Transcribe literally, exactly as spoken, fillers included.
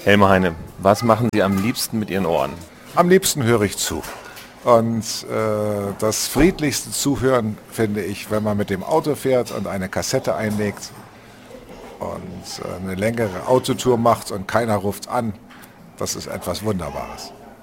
Elmar Heine, was machen Sie am liebsten mit Ihren Ohren? Am liebsten höre ich zu. Und äh, das friedlichste Zuhören finde ich, wenn man mit dem Auto fährt und eine Kassette einlegt und äh, eine längere Autotour macht und keiner ruft an. Das ist etwas Wunderbares.